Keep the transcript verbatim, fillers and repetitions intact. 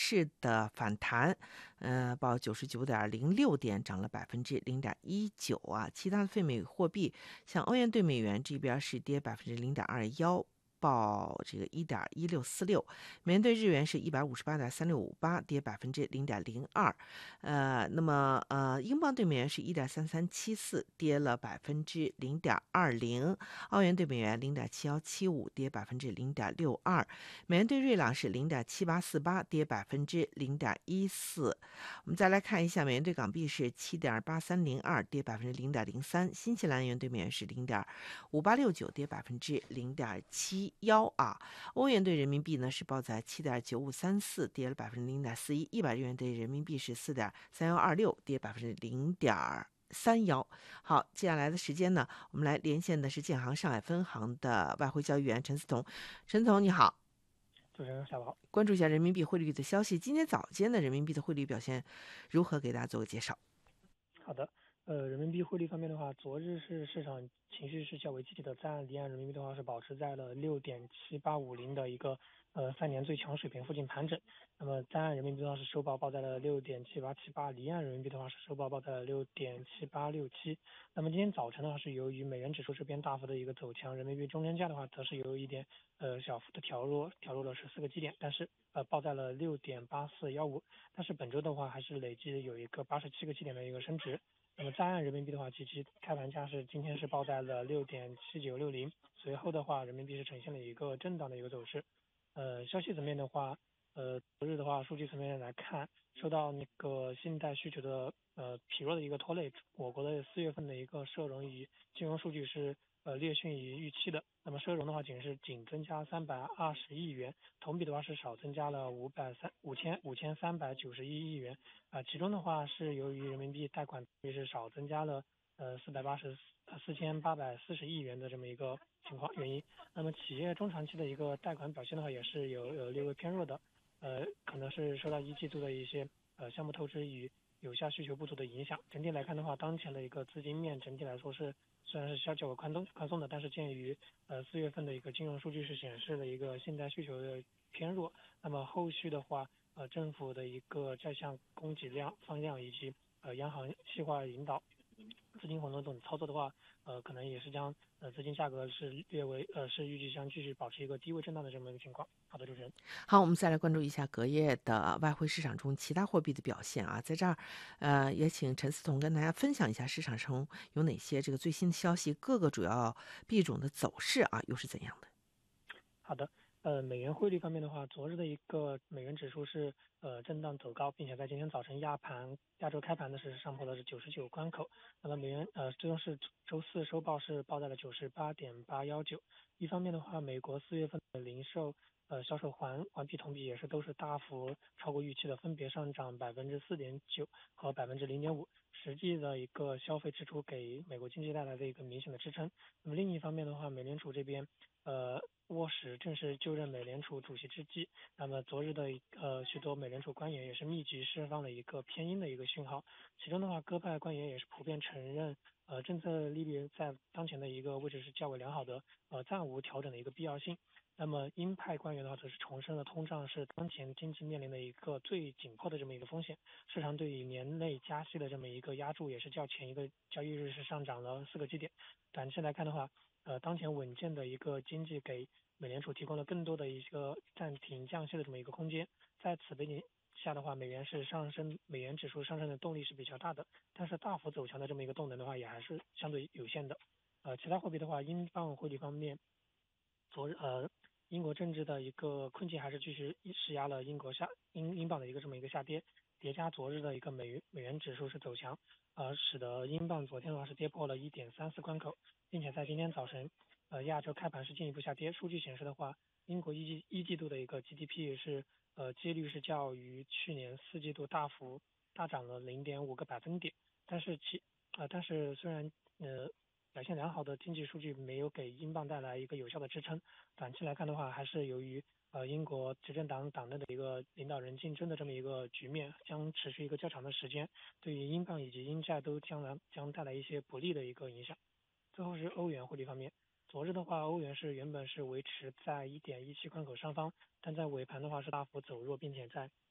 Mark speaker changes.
Speaker 1: 市的反弹，呃，报九十九点零六点，涨了百分之零点一九啊。其他的非美货币，像欧元对美元这边是跌百分之零点二幺。报这个一点一六四六，美元对日元是一百五十八点三六五八，跌百分之零点零二。呃，那么呃，英镑对美元是一点三三七四，跌了百分之零点二零。澳元对美元零点七幺七五，跌百分之零点六二。美元对瑞郎是零点七八四八，跌百分之零点一四。我们再来看一下，美元对港币是七点八三零二，跌百分之零点零三。新西兰元对美元是零点五八六九，跌百分之零点七幺啊。欧元对人民币呢是报在七点九五三四，跌了百分之零点四一。一百日元对人民币是四点三幺二六，跌百分之零点三幺。好，接下来的时间呢，我们来连线的是建行上海分行的外汇交易员陈思彤。陈总你好。
Speaker 2: 主持人下午好。
Speaker 1: 关注一下人民币汇率的消息。今天早间的人民币的汇率表现如何？给大家做个介绍。
Speaker 2: 好的，呃，人民币汇率方面的话，昨日是市场情绪是较为积极的，在岸离岸人民币的话是保持在了六点七八五零的一个呃三年最强水平附近盘整。那么在岸人民币的话是收报报在了六点七八七八，离岸人民币的话是收报报在了六点七八六七。那么今天早晨的话是由于美元指数这边大幅的一个走强，人民币中间价的话则是有一点呃小幅的调弱，调弱了十四个基点，但是呃报在了六点八四一五。但是本周的话还是累计有一个八十七个基点的一个升值。那么在岸人民币的话，其其开盘价是今天是报在了六点七九六零，随后的话人民币是呈现了一个震荡的一个走势。呃，消息层面的话，呃，昨日的话数据层面来看，受到那个信贷需求的呃疲弱的一个拖累，我国的四月份的一个社融与金融数据是呃略逊于预期的。那么社融的话仅是仅增加三百二十亿元，同比的话是少增加了五百三五千五千三百九十一亿元。啊、呃，其中的话是由于人民币贷款也是少增加了呃四百八十四千八百四十亿元的这么一个情况原因。那么企业中长期的一个贷款表现的话也是有有略微偏弱的，呃，可能是受到一季度的一些呃项目透支与有效需求不足的影响。整体来看的话，当前的一个资金面整体来说是虽然是较较为宽松宽松的，但是鉴于呃四月份的一个金融数据是显示了一个信贷需求的偏弱，那么后续的话，呃政府的一个债项供给量放量以及呃央行细化引导资金活动等操作的话，呃可能也是将呃资金价格是略微呃是预计将继续保持一个低位震荡的这么一个情况。好的，主持人。
Speaker 1: 好，我们再来关注一下隔夜的外汇市场中其他货币的表现啊。在这儿，呃，也请陈思彤跟大家分享一下市场中有哪些这个最新的消息，各个主要币种的走势啊，又是怎样的？
Speaker 2: 好的，呃，美元汇率方面的话，昨日的一个美元指数是呃震荡走高，并且在今天早晨亚盘亚洲开盘的是上破的是九十九关口。那么美元呃最终是周四收报是报在了九十八点八幺九。一方面的话，美国四月份的零售呃销售环环比同比也是都是大幅超过预期的，分别上涨百分之四点九和百分之零点五。实际的一个消费支出给美国经济带来的一个明显的支撑。那么另一方面的话，美联储这边呃沃什正式就任美联储主席之际，那么昨日的呃许多美联储官员也是密集释放了一个偏鹰的一个讯号，其中的话鸽派官员也是普遍承认呃政策利率在当前的一个位置是较为良好的，呃暂无调整的一个必要性。那么鹰派官员的话则是重申了通胀是当前经济面临的一个最紧迫的这么一个风险，市场对于年内加息的这么一个压注也是较前一个交易日是上涨了四个基点。短期来看的话，呃，当前稳健的一个经济给美联储提供了更多的一个暂停降息的这么一个空间。在此背景下的话，美元是上升，美元指数上升的动力是比较大的，但是大幅走强的这么一个动能的话，也还是相对有限的。呃，其他货币的话，英镑汇率方面，昨日呃，英国政治的一个困境还是继续施压了英国下英英镑的一个这么一个下跌，叠加昨日的一个美元美元指数是走强，呃，使得英镑昨天的话是跌破了一点三四关口，并且在今天早晨，呃，亚洲开盘是进一步下跌。数据显示的话，英国一季一季度的一个 G D P 是呃几率是较于去年四季度大幅大涨了零点五个百分点，但是其呃但是虽然呃表现良好的经济数据没有给英镑带来一个有效的支撑，短期来看的话，还是由于呃英国执政党党内的一个领导人竞争的这么一个局面将持续一个较长的时间，对于英镑以及英债都将来将带来一些不利的一个影响。最后是欧元汇率方面，昨日的话，欧元是原本是维持在一点一七关口上方，但在尾盘的话是大幅走弱，并且在